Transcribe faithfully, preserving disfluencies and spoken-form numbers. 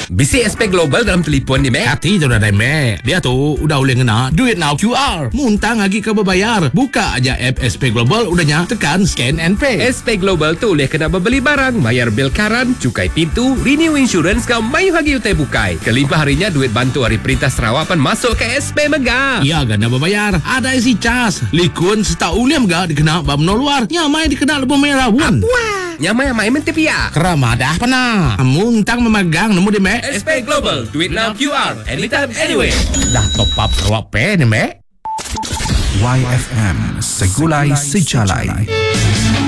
Bisi S P Global dalam telefon ni, Mek. Hati tu dah dah, Mek. Dia tu udah boleh ngena Duit Now Q R. Muntang lagi ke berbayar. Buka aja app S P Global, udahnya tekan scan and pay. S P Global tu boleh kena berbeli barang, bayar bil karan, cukai pintu, renew insurance kau mayu hagi utai bukai. Kelimpah harinya duit bantu hari perintah Sarawak pan masuk ke S P Mega. Ya, gana berbayar. Ada isi cas. Likun seta uliam ga dikena bab no luar. Nyamai dikena lebih merah pun. Wah, nyamai mai menteri pia. Keramadah pana. Muntang memegang nemu di, Mek. S P Global, duit now Q R, anytime, anywhere. Dah top up Sarawak Pay ni, Mek. Y F M Segulai Secalai.